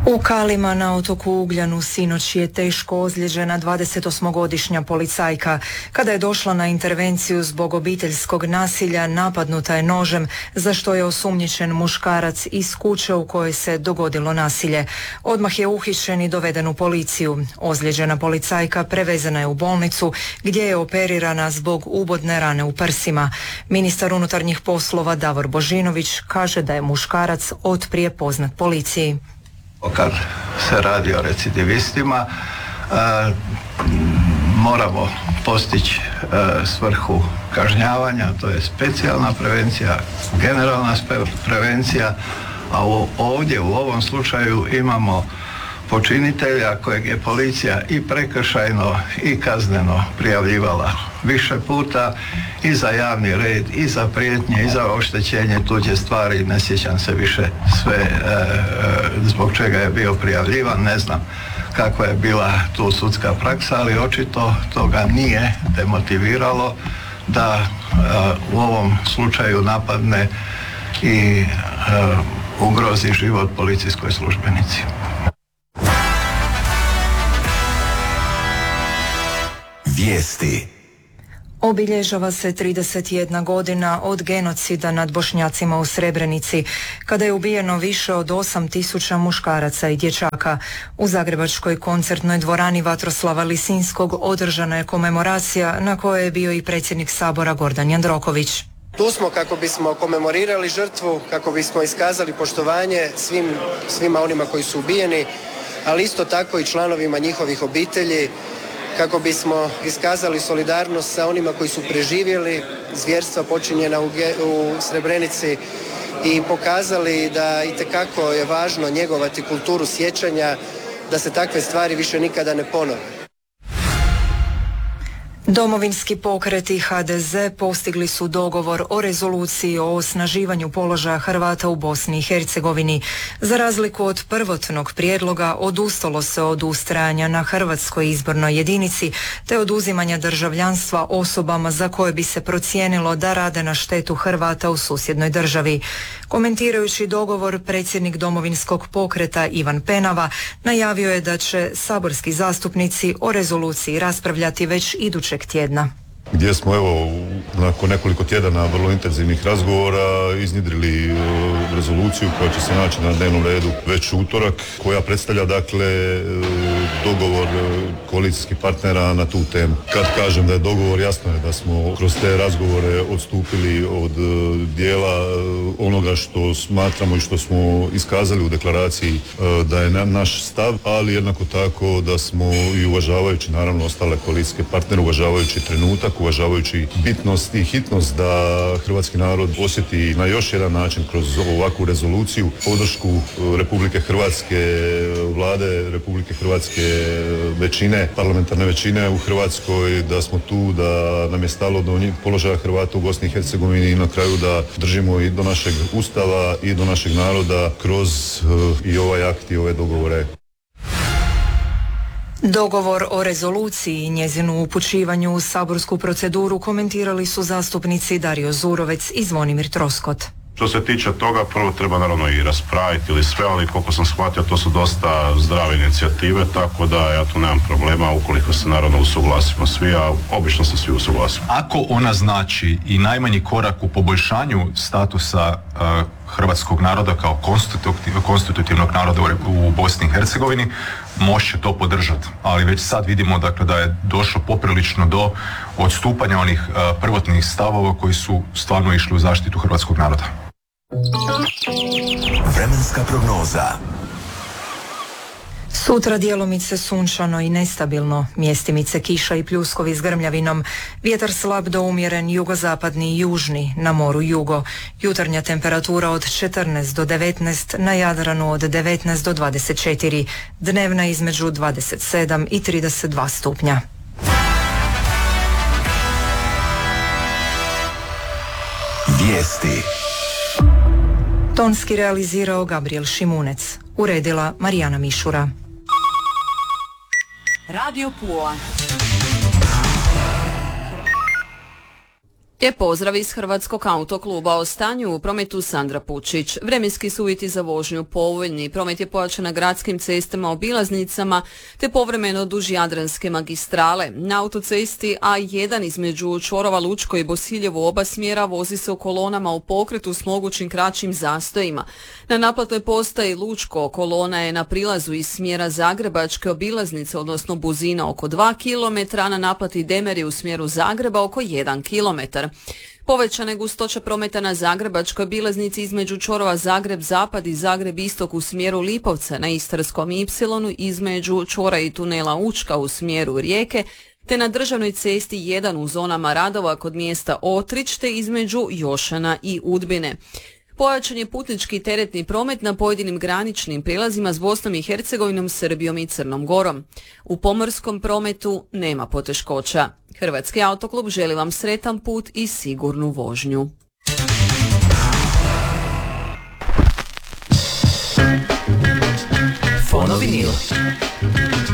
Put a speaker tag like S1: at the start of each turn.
S1: U Kalima na otoku Ugljanu sinoć je teško ozlijeđena 28-godišnja policajka. Kada je došla na intervenciju zbog obiteljskog nasilja, napadnuta je nožem, za što je osumnjičen muškarac iz kuće u kojoj se dogodilo nasilje. Odmah je uhićen i doveden u policiju. Ozlijeđena policajka prevezena je u bolnicu gdje je operirana zbog ubodne rane u prsima. Ministar unutarnjih poslova Davor Božinović kaže da je muškarac otprije poznat policiji.
S2: Kad se radi o recidivistima, moramo postići svrhu kažnjavanja, to je specijalna prevencija, generalna prevencija, a ovdje u ovom slučaju imamo počinitelja kojeg je policija i prekršajno i kazneno prijavljivala više puta i za javni red, i za prijetnje, i za oštećenje tuđe stvari. Ne sjećam se više sve zbog čega je bio prijavljivan, ne znam kakva je bila tu sudska praksa, ali očito toga nije demotiviralo da u ovom slučaju napadne i ugrozi život policijskoj službenici.
S3: Vijesti.
S1: Obilježava se 31 godina od genocida nad Bošnjacima u Srebrenici, kada je ubijeno više od 8.000 muškaraca i dječaka. U zagrebačkoj koncertnoj dvorani Vatroslava Lisinskog održana je komemoracija na kojoj je bio i predsjednik Sabora Gordan Jandroković.
S4: Tu smo kako bismo komemorirali žrtvu, kako bismo iskazali poštovanje svima onima koji su ubijeni, ali isto tako i članovima njihovih obitelji, kako bismo iskazali solidarnost sa onima koji su preživjeli zvjerstva počinjena u Srebrenici i pokazali da itekako je važno njegovati kulturu sjećanja, da se takve stvari više nikada ne ponove.
S1: Domovinski pokret i HDZ postigli su dogovor o rezoluciji o osnaživanju položaja Hrvata u Bosni i Hercegovini. Za razliku od prvotnog prijedloga, odustalo se od ustrajanja na hrvatskoj izbornoj jedinici te oduzimanja državljanstva osobama za koje bi se procijenilo da rade na štetu Hrvata u susjednoj državi. Komentirajući dogovor, predsjednik Domovinskog pokreta Ivan Penava najavio je da će saborski zastupnici o rezoluciji raspravljati već idućeg tjedna.
S5: Gdje smo nakon nekoliko tjedana vrlo intenzivnih razgovora iznjedrili rezoluciju koja će se naći na dnevnom redu već u utorak, koja predstavlja dogovor koalicijskih partnera na tu temu. Kad kažem da je dogovor, jasno je da smo kroz te razgovore odstupili od dijela onoga što smatramo i što smo iskazali u deklaraciji da je naš stav, ali jednako tako da smo i uvažavajući naravno ostale koalicijske partnere, uvažavajući trenutak, uvažavajući bitnost i hitnost da hrvatski narod osjeti na još jedan način kroz ovakvu rezoluciju podršku Republike Hrvatske, vlade Republike Hrvatske, većine, parlamentarne većine u Hrvatskoj, da smo tu, da nam je stalo do položaja Hrvata u Bosni i Hercegovini i na kraju da držimo i do našeg Ustava i do našeg naroda kroz i ovaj akt i ove dogovore.
S1: Dogovor o rezoluciji i njezinu upućivanju u saborsku proceduru komentirali su zastupnici Dario Zurovec i Zvonimir Troskot.
S6: Što se tiče toga, prvo treba naravno i raspraviti ili sve, ali koliko sam shvatio, to su dosta zdrave inicijative, tako da ja tu nemam problema ukoliko se naravno usuglasimo svi, a obično se svi usuglasimo.
S7: Ako ona znači i najmanji korak u poboljšanju statusa hrvatskog naroda kao konstitutivnog naroda u Bosni i Hercegovini, može to podržati, ali već sad vidimo da je došlo poprilično do odstupanja onih prvotnih stavova koji su stvarno išli u zaštitu hrvatskog naroda.
S3: Vremenska prognoza.
S1: Sutra djelomice sunčano i nestabilno, mjestimice kiša i pljuskovi s grmljavinom, vjetar slab do umjeren jugozapadni i južni, na moru jugo, jutarnja temperatura od 14 do 19, na Jadranu od 19 do 24, dnevna između 27 i 32 stupnja.
S3: Vijesti.
S1: Tonski realizirao Gabriel Šimunec, uredila Marijana Mišura.
S8: Radio Pula. Lijep pozdrav iz Hrvatskog autokluba. O stanju u prometu Sandra Pučić. Vremenski su uvjeti za vožnju povoljni. Promet je pojačan na gradskim cestama, obilaznicama te povremeno duž Jadranske magistrale. Na autocesti A1 između čvorova Lučko i Bosiljevo oba smjera vozi se u kolonama u pokretu s mogućim kraćim zastojima. Na naplatnoj postaji Lučko kolona je na prilazu iz smjera Zagrebačke obilaznice, odnosno Buzina oko 2 km, a na naplati Demeri u smjeru Zagreba oko 1 km. Povećane gustoće prometa na Zagrebačkoj obilaznici između čvorova Zagreb-Zapad i Zagreb-Istok u smjeru Lipovca na Istarskom Ipsilonu između čvora i tunela Učka u smjeru Rijeke, te na državnoj cesti 1 u zonama radova kod mjesta Otrić te između Jošana i Udbine. Pojačan je putnički teretni promet na pojedinim graničnim prilazima s Bosnom i Hercegovinom, Srbijom i Crnom Gorom. U pomorskom prometu nema poteškoća. Hrvatski autoklub želi vam sretan put i sigurnu vožnju.
S3: Fonovinil.